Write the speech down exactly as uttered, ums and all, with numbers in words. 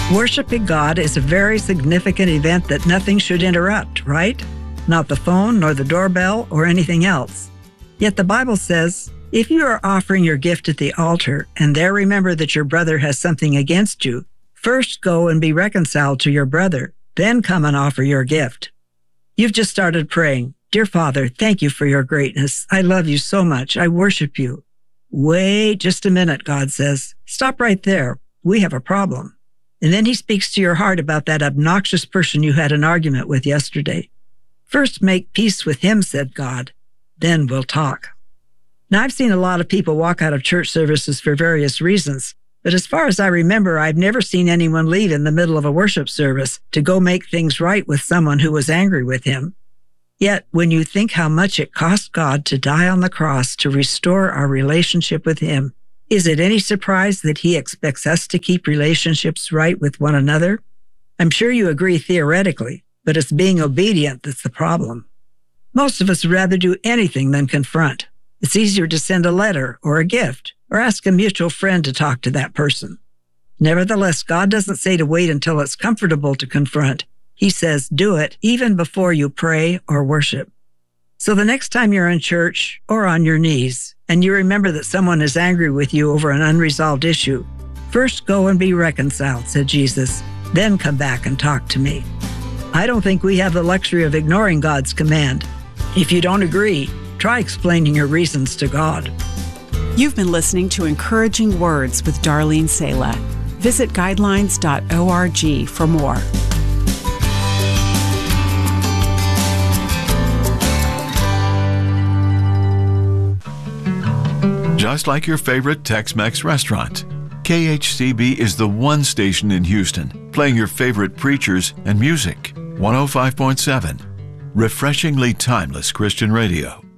Worshiping God is a very significant event that nothing should interrupt, right? Not the phone, nor the doorbell, or anything else. Yet the Bible says, if you are offering your gift at the altar and there remember that your brother has something against you, first go and be reconciled to your brother, then come and offer your gift. You've just started praying, Dear Father, thank you for your greatness. I love you so much. I worship you. Wait just a minute, God says. Stop right there. We have a problem. And then he speaks to your heart about that obnoxious person you had an argument with yesterday. First make peace with him, said God. Then we'll talk. Now, I've seen a lot of people walk out of church services for various reasons, but as far as I remember, I've never seen anyone leave in the middle of a worship service to go make things right with someone who was angry with him. Yet, when you think how much it cost God to die on the cross to restore our relationship with him, is it any surprise that he expects us to keep relationships right with one another? I'm sure you agree theoretically, but it's being obedient that's the problem. Most of us would rather do anything than confront. It's easier to send a letter or a gift or ask a mutual friend to talk to that person. Nevertheless, God doesn't say to wait until it's comfortable to confront. He says, do it even before you pray or worship. So the next time you're in church or on your knees and you remember that someone is angry with you over an unresolved issue, first go and be reconciled, said Jesus, then come back and talk to me. I don't think we have the luxury of ignoring God's command. If you don't agree, try explaining your reasons to God. You've been listening to Encouraging Words with Darlene Sala. Visit guidelines dot org for more. Just like your favorite Tex-Mex restaurant, K H C B is the one station in Houston playing your favorite preachers and music. one oh five point seven, refreshingly timeless Christian radio.